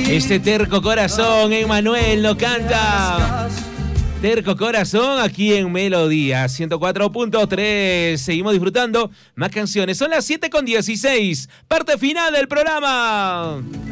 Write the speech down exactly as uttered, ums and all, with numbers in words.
Este terco corazón, Emmanuel nos canta. Terco corazón aquí en Melodía ciento cuatro punto tres. Seguimos disfrutando más canciones. Son las siete con dieciséis. Parte final del programa.